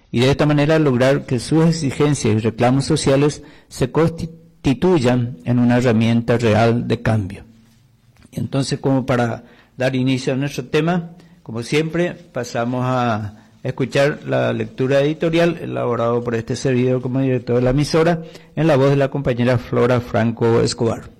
y de esta manera lograr que sus exigencias y reclamos sociales se constituyan en una herramienta real de cambio. Y entonces, como para dar inicio a nuestro tema, como siempre, pasamos a escuchar la lectura editorial elaborado por este servidor como director de la emisora, en la voz de la compañera Flora Franco Escobar.